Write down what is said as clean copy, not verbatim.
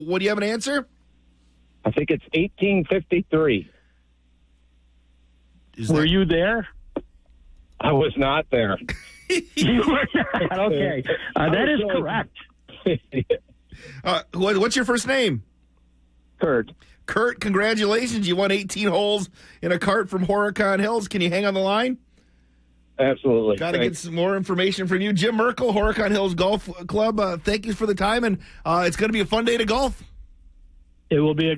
What do you have an answer? I think it's 1853. Were you there? I was not there. You were not. Okay. That is correct. What's your first name? Kurt. Kurt, congratulations. You won 18 holes in a cart from Horicon Hills. Can you hang on the line? Absolutely. Got to get some more information from you. Jim Merkel, Horicon Hills Golf Club, thank you for the time, and it's going to be a fun day to golf. It will be a